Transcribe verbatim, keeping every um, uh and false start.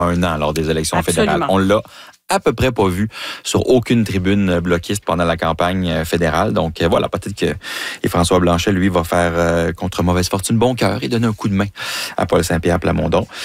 un an lors des élections Absolument. fédérales. On l'a à peu près pas vu sur aucune tribune bloquiste pendant la campagne fédérale. Donc voilà, peut-être que et François Blanchet, lui, va faire euh, contre mauvaise fortune bon cœur et donner un coup de main à Paul Saint-Pierre Plamondon.